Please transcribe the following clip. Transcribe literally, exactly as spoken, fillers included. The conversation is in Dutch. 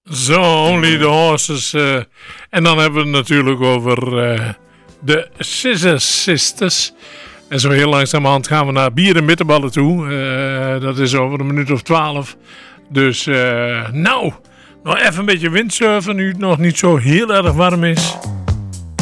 So, Only the Horses. Uh, en dan hebben we het natuurlijk over uh, de Scissor Sisters. En zo heel langzamerhand gaan we naar bier en bitterballen toe. Uh, dat is over een minuut of twaalf. Dus uh, nou, nog even een beetje windsurfen nu het nog niet zo heel erg warm is.